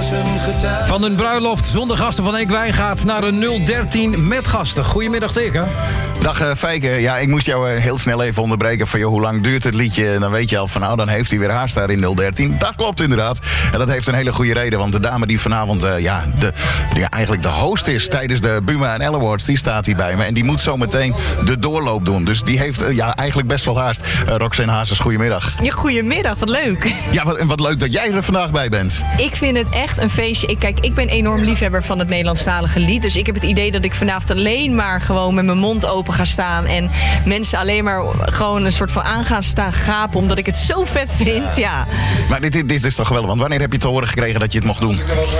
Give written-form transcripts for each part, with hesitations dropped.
was een getuige. Van een bruiloft zonder gasten van Ekwijn gaat naar een 013 met gasten. Goedemiddag, Dirk. Dag Fijke, ja, ik moest jou heel snel even onderbreken van hoe lang duurt het liedje? En dan weet je al van dan heeft hij weer haast daar in 013. Dat klopt inderdaad. En dat heeft een hele goede reden, want de dame die vanavond eigenlijk de host is tijdens de Buma en Elle Awards, die staat hier bij me. En die moet zo meteen de doorloop doen. Dus die heeft eigenlijk best wel haast. Roxanne Hazes, goedemiddag. Ja, goedemiddag, wat leuk. Ja, wat leuk dat jij er vandaag bij bent. Ik vind het echt een feestje. Ik ben enorm liefhebber van het Nederlandstalige lied. Dus ik heb het idee dat ik vanavond alleen maar gewoon met mijn mond open ga staan. En mensen alleen maar gewoon een soort van aan gaan staan gapen. Omdat ik het zo vet vind, ja. Maar dit is dus toch geweldig. Want wanneer heb je te horen gekregen dat je het mocht doen?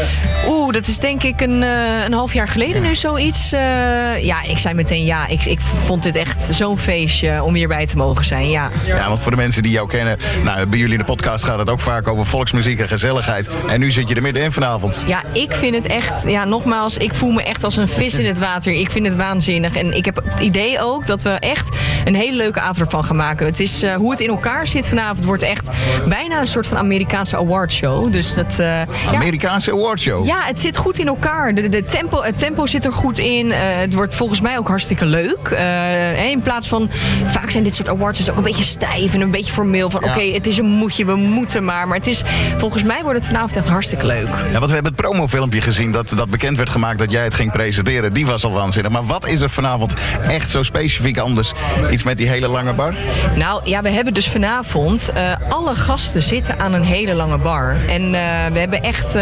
Dat is denk ik een half jaar geleden nu zoiets. Ik zei meteen ja. Ik vond dit echt zo'n feestje om hierbij te mogen zijn, ja. Ja, want voor de mensen die jou kennen, bij jullie in de podcast gaat het ook vaak over volksmuziek en gezelligheid. En nu zit je er middenin vanavond. Ja, ik vind het echt, nogmaals, ik voel me echt als een vis in het water. Ik vind het waanzinnig. En ik heb het idee ook dat we echt een hele leuke avond ervan gaan maken. Het is hoe het in elkaar zit vanavond wordt echt bijna een soort van Amerikaanse awardshow. Dus dat, Amerikaanse awardshow? Ja, het zit goed in elkaar. Het tempo zit er goed in. Het wordt volgens mij ook hartstikke leuk. In plaats van, vaak zijn dit soort awards ook een beetje stijf en een beetje formeel. Van oké, het is een moetje, we moeten maar. Maar volgens mij wordt het vanavond echt hartstikke leuk. Ja, want we hebben het promofilmpje gezien dat bekend werd gemaakt dat jij het ging presenteren. Die was al waanzinnig. Maar wat is er vanavond echt zo specifiek anders? Iets met die hele lange bar? Nou ja, we hebben dus vanavond alle gasten zitten aan een hele lange bar. En we hebben echt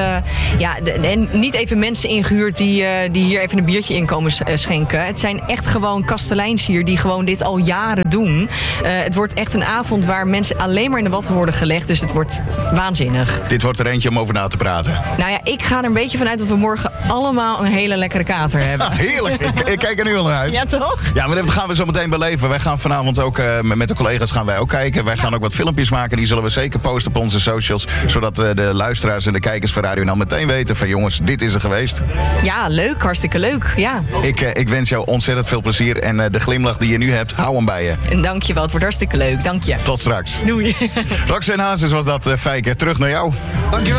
en niet even mensen ingehuurd die hier even een biertje in komen schenken. Het zijn echt gewoon kasteleins hier die gewoon dit al jaren doen. Het wordt echt een avond waar mensen alleen maar in de watten worden gelegd. Dus het wordt waanzinnig. Dit wordt er eentje om over na te praten. Nou ja, ik ga er een beetje vanuit dat we morgen allemaal een hele lekkere kater hebben. Heerlijk, ik kijk er nu al naar uit. Ja, toch? Ja, maar dat gaan we zo meteen beleven. Wij gaan vanavond ook met de collega's gaan wij ook kijken. Wij gaan ook wat filmpjes maken. Die zullen we zeker posten op onze socials. Zodat de luisteraars en de kijkers van Radio NL meteen weten van jongens, dit is er geweest. Ja, leuk. Hartstikke leuk. Ja. Ik wens jou ontzettend veel plezier. En de glimlach die je nu hebt, hou hem bij je. En dank je wel. Het wordt hartstikke leuk. Dank je. Tot straks. Doei. Roxanne Hazes was dat, Fijke. Terug naar jou. Dankjewel.